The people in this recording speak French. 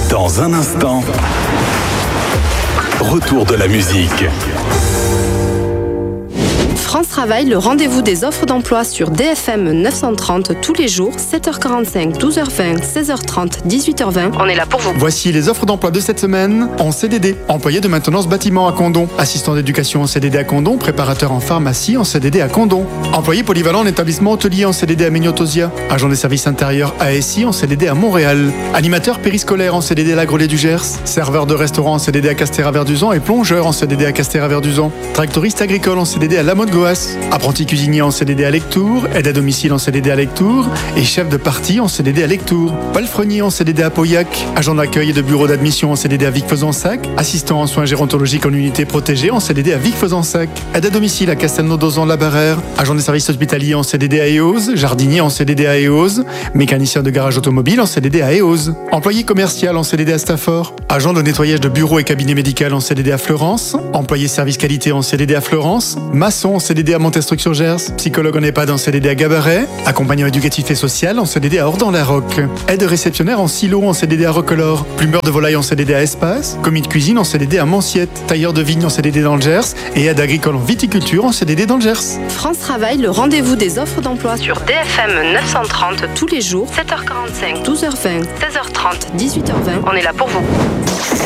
Dans un instant, retour de la musique. France Travail, le rendez-vous des offres d'emploi sur DFM 930 tous les jours, 7h45, 12h20, 16h30, 18h20. On est là pour vous. Voici les offres d'emploi de cette semaine en CDD. Employé de maintenance bâtiment à Condom. Assistant d'éducation en CDD à Condom. Préparateur en pharmacie en CDD à Condom. Employé polyvalent en établissement hôtelier en CDD à Mignotosia. Agent des services intérieurs ASI en CDD à Montréal. Animateur périscolaire en CDD à la Grelais du Gers. Serveur de restaurant en CDD à Castéra-Verduzan et plongeur en CDD à Castéra-Verduzan. Tractoriste agricole en CDD à La Motte-Goas. Apprenti cuisinier en CDD à Lectour, aide à domicile en CDD à Lectour et chef de partie en CDD à Lectour. Palefrenier en CDD à Pauillac, agent d'accueil et de bureau d'admission en CDD à Vic-Fezensac, assistant en soins gérontologiques en unité protégée en CDD à Vic-Fezensac, aide à domicile à Castelnau-Dozan-la-Barrère, agent des services hospitaliers en CDD à EOS, jardinier en CDD à EOS, mécanicien de garage automobile en CDD à EOS, employé commercial en CDD à Stafford, agent de nettoyage de bureau et cabinet médical en CDD à Fleurance, employé service qualité en CDD à Fleurance, maçon en CDD à Montestruc-sur-Gers, psychologue en EHPAD en CDD à Gabaret, accompagnant éducatif et social en CDD à Ordan-la-Roque, aide réceptionnaire en silo en CDD à Roquelaure, plumeur de volaille en CDD à Espace, commis de cuisine en CDD à Manciette, tailleur de vigne en CDD dans le Gers et aide agricole en viticulture en CDD dans le Gers. France Travail, le rendez-vous des offres d'emploi sur DFM 930 tous les jours, 7h45, 12h20, 16h30, 18h20. On est là pour vous.